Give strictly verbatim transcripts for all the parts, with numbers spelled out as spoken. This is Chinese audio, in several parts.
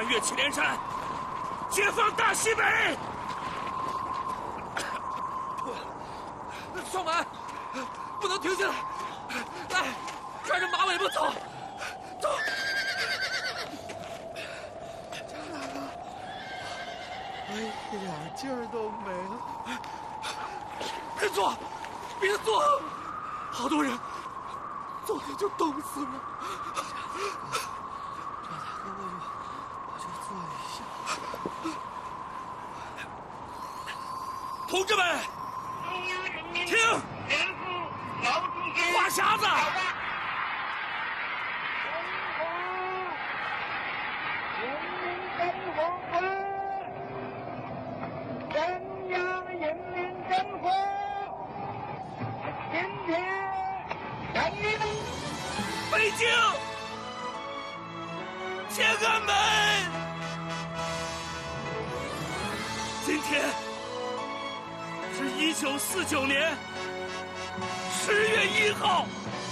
穿越祁连山，解放大西北！ 双满，不能停下来！来，看着马尾巴走，走！ 张大哥，我一点劲儿都没了。 别坐，别坐，好多人坐着就冻死了。 张大哥，我就我就坐一下。 同志们，听，话匣子。北京天安门，今天是一九四九年十月一号，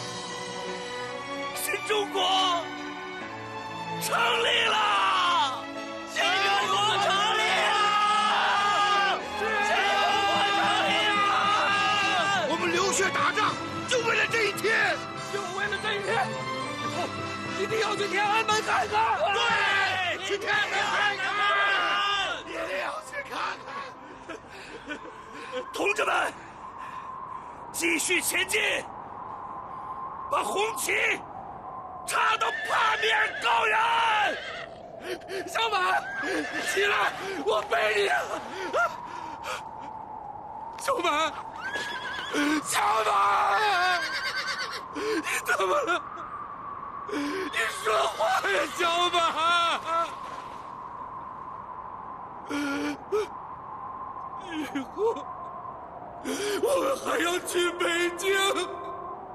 新中国成立了！新中国成立了！新中国成立了！ 我们流血打仗，就为了这一天。 就为了这一天，以后一定要去天安门看看。 对，去天安门看看，一定要去看看。 同志们，继续前进，把红旗插到八面高原。 小满，起来，我背你啊！小满，小满。你怎么了？你说话呀，小满！以后我们还要去北京。